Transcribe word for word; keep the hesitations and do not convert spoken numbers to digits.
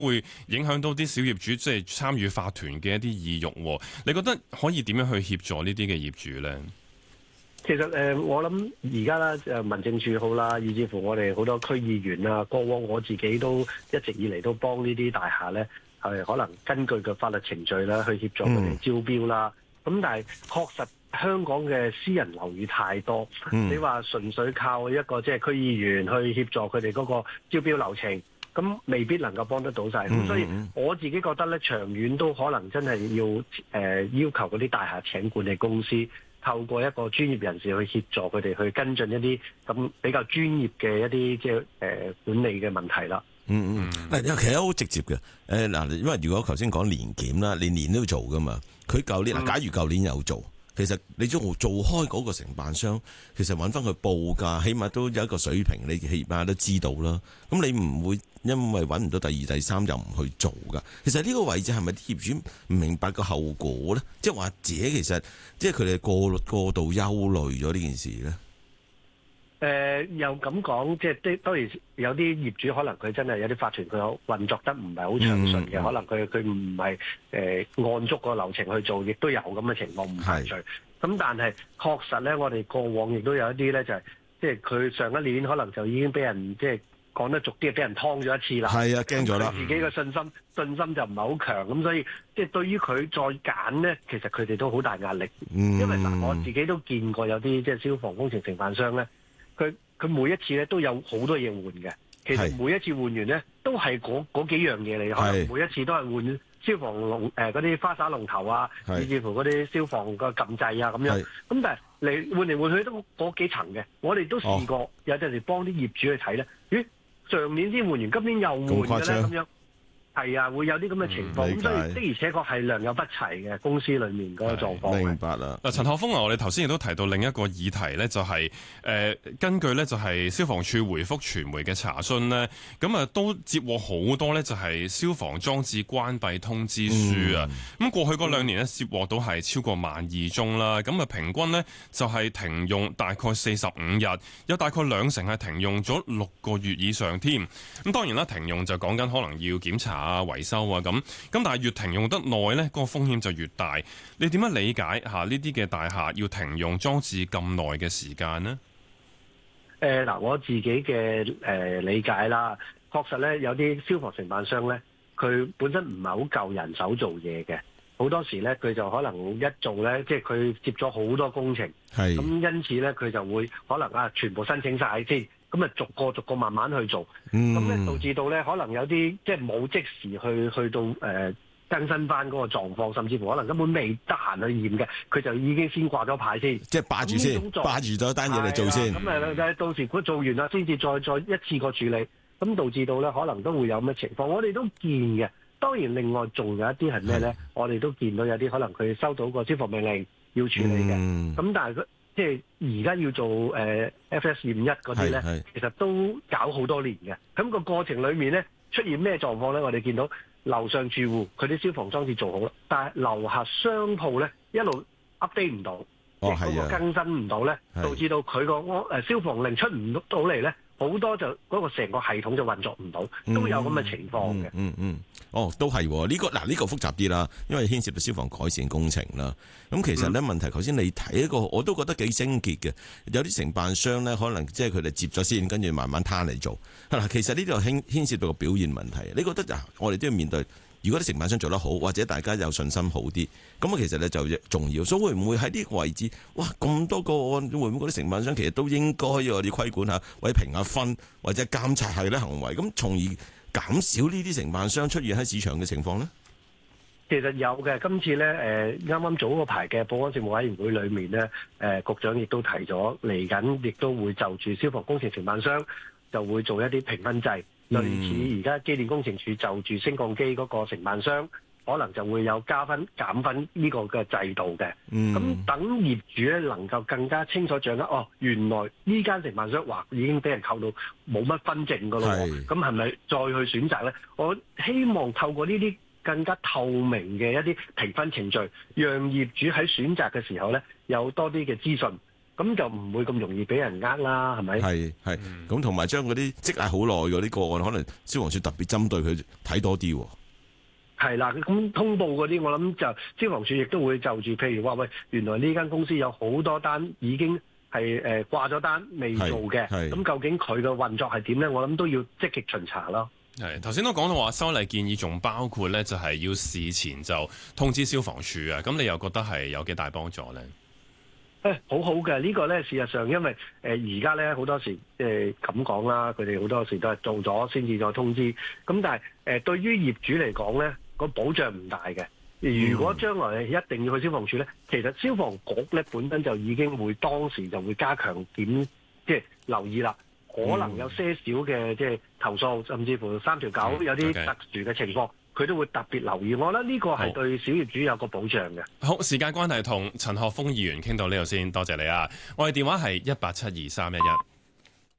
會影響到啲小業主即係參與法團嘅一啲意欲。你覺得可以點樣去協助呢啲嘅業主咧？ 其實誒、呃，我諗而家啦，誒民政處好啦，以至乎我哋好多區議員啊，過往我自己都一直以嚟都幫呢啲大廈咧，係可能根據個法律程序啦，去協助佢哋招標啦。咁、嗯、但係確實香港嘅私人樓宇太多，嗯、你話純粹靠一個即係區議員去協助佢哋嗰個招標流程，咁未必能夠幫得到晒。咁、嗯、所以我自己覺得咧，長遠都可能真係要誒、呃、要求嗰啲大廈請管理公司。透過一個專業人士去協助佢哋去跟進一啲咁比較專業嘅一啲即係誒管理嘅問題啦。 嗯嗯，嗱，其實好直接嘅。誒嗱，因為如果頭先講年檢啦，年年都要做噶嘛。佢舊年嗱，假如舊年有做，其實你做做開嗰個承辦商，其實揾翻佢報價，起碼都有一個水平，你起碼都知道啦。咁你唔會因為揾唔到第二、第三又唔去做噶。其實呢個位置係咪啲業主唔明白個後果咧？即係或者其實即係佢哋過過度憂慮咗呢件事咧？ 誒、呃、又咁講，即係啲當然有啲業主可能佢真係有啲法團佢運作得唔係好暢順嘅，嗯、可能佢佢唔係誒按足個流程去做，亦都有咁嘅情況唔排除。咁但係確實咧，我哋過往亦都有一啲咧，就係、是、即係佢上一年可能就已經俾人即係講得俗啲，俾人劏咗一次啦。係啊，驚咗啦。自己嘅信心信心就唔係好強，咁所以即係對於佢再揀咧，其實佢哋都好大壓力。嗯、因為嗱，我自己都見過有啲即係消防工程承辦商咧。佢佢每一次咧都有好多嘢換嘅，其實每一次換完咧都係嗰嗰幾樣嘢嚟，可能每一次都係換消防龍誒嗰啲花灑龍頭啊，甚至乎嗰啲消防個撳掣啊咁樣。咁但係你換嚟換去都嗰幾層嘅，我哋都試過、哦、有陣時幫啲業主去睇咧，咦上年先換完，今年又換嘅咧咁樣。係啊，會有啲咁嘅情況，咁、嗯、所以的而且確係良莠不齊嘅公司裏面嗰個狀況。 明白啦。 嗱，陳學鋒啊，我哋頭先亦都提到另一個議題咧、就是，就係誒根據咧就係消防處回覆傳媒嘅查詢咧，咁啊都接獲好多咧就係消防裝置關閉通知書啊。咁、嗯、過去嗰兩年咧接獲到係超過萬二宗啦，咁啊平均咧就係停用大概四十五日，有大概兩成係停用咗六個月以上添。咁當然啦，停用就講緊可能要檢查啊、維修啊咁，咁但係越停用得耐呢，嗰個風險就越大。你點樣理解吓呢啲嘅大廈要停用裝置咁耐嘅時間呢？ 誒嗱、呃，我自己嘅誒、呃、理解啦，確實呢，有啲消防承辦商呢，佢本身唔係好夠人手做嘢嘅，好多時呢，佢就可能一做呢，即係佢接咗好多工程，咁是因此呢，佢就會可能啊全部申請晒先。咁啊，逐個逐個慢慢去做，咁咧、嗯、導致到咧，可能有啲即係冇即時去去到誒、呃、更新翻嗰個狀況，甚至乎可能根本未得閒去驗嘅，佢就已經先掛咗牌先， 即係霸住先，霸住咗單嘢嚟做先。 咁啊，到時佢做完啦，先至再再一次過處理，咁導致到咧，可能都會有咁嘅情況。我哋都見嘅。當然，另外仲有一啲係咩咧？是我哋都見到有啲可能佢收到個消防命令要處理嘅，咁、嗯、但係佢。即係而家要做誒、呃、F S 二五一嗰啲咧，其實都搞好多年嘅。咁、個過程裡面咧出現咩狀況咧？我哋見到樓上住戶佢啲消防裝置做好啦，但係樓下商鋪咧一路 update 唔到，即係嗰個更新唔到咧，導致到佢個誒消防令出唔到嚟咧。好多就嗰個成個系統就運作唔到，都有咁嘅情況嘅、嗯。嗯嗯，哦，都係呢、呢個嗱，呢、呢個複雜啲啦，因為牽涉到消防改善工程啦。咁其實咧、嗯、問題，頭先你睇一個，我都覺得幾精結嘅。有啲承辦商咧，可能即係佢哋接咗先，跟住慢慢攤嚟做。嗱，其實呢度牽牽涉到個表現問題。你覺得啊，我哋都要面對。如果啲承辦商做得好，或者大家有信心好啲，咁啊其實咧就重要。所以會唔會喺呢個位置，哇咁多個案，會唔會嗰啲承辦商其實都應該要規管下，或者評下分，或者監察下啲行為，咁從而減少呢啲承辦商出現喺市場嘅情況呢？其實有嘅，今次咧誒啱啱早嗰排嘅保安事務委員會裏面咧，誒、呃、局長亦都提咗嚟緊，亦都會就住消防工程承辦商就會做一啲評分制。類似而家機電工程署就住升降機嗰個承辦商，可能就會有加分減分呢個嘅制度嘅。咁、嗯、等業主咧能夠更加清楚掌握，哦，原來呢間承辦商話已經俾人扣到冇乜分證噶咯。咁係咪再去選擇咧？我希望透過呢啲更加透明嘅一啲評分程序，讓業主喺選擇嘅時候咧有多啲嘅資訊。 咁就唔會咁容易俾人呃啦，係咪？ 係係，咁同埋將嗰啲積壓好耐嗰啲個案，可能消防處特別針對佢睇多啲。 係啦，咁通報嗰啲，我諗就消防處亦都會就住，譬如話喂，原來呢間公司有好多單已經係誒掛咗單未做嘅，咁究竟佢嘅運作係點咧？我諗都要積極巡查咯。 係頭先都講到話修例建議仲包括咧，就係要事前就通知消防處啊。咁你又覺得係有幾大幫助咧？ 誒、哎，好好嘅，呢個咧，事實上因為誒而家咧好多時誒咁講啦，佢哋好多時都係做咗先至再通知。咁但係誒、呃、對於業主嚟講咧，個保障唔大嘅。如果將來一定要去消防處咧，其實消防局咧本身就已經會當時就會加強檢，即係留意啦。可能有些少嘅即係投訴，甚至乎三條九有啲特殊嘅情況，佢都會特別留意。我覺得呢個係對小業主有個保障嘅。 好，時間關係，同陳學鋒議員傾到呢度先，多謝你啊！我哋電話係一八七二三一一。